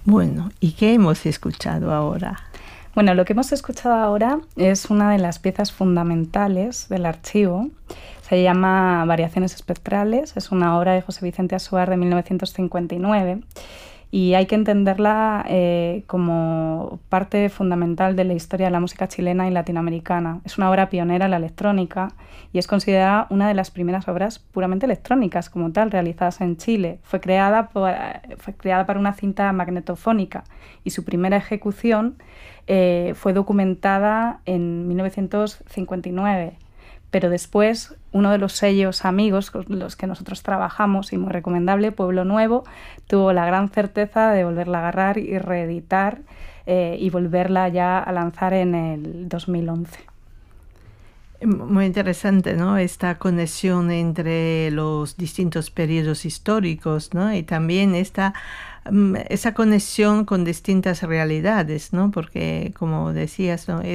Bueno, ¿y qué hemos escuchado ahora? Bueno, lo que hemos escuchado ahora es una de las piezas fundamentales del archivo. Se llama Variaciones espectrales, es una obra de José Vicente Azuar de 1959 y hay que entenderla como parte fundamental de la historia de la música chilena y latinoamericana. Es una obra pionera en la electrónica y es considerada una de las primeras obras puramente electrónicas como tal realizadas en Chile. Fue creada para una cinta magnetofónica y su primera ejecución fue documentada en 1959. Pero después, uno de los sellos amigos con los que nosotros trabajamos, y muy recomendable, Pueblo Nuevo, tuvo la gran certeza de volverla a agarrar y reeditar y volverla ya a lanzar en el 2011. Muy interesante, ¿no? Esta conexión entre los distintos periodos históricos, ¿no? Y también esa conexión con distintas realidades, ¿no? Porque, como decías, ¿no?